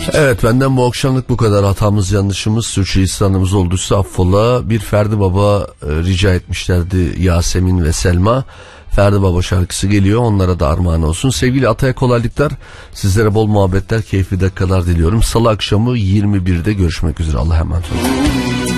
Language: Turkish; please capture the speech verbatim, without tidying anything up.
Evet, benden bu akşamlık bu kadar. Hatamız, yanlışımız, sürçülisanımız olduysa affola. Bir Ferdi Baba e, rica etmişlerdi Yasemin ve Selma. Ferdi Baba şarkısı geliyor, onlara da armağan olsun. Sevgili Atay'a kolaylıklar, sizlere bol muhabbetler, keyifli dakikalar diliyorum. Salı akşamı yirmi birde görüşmek üzere, Allah'a emanet olun.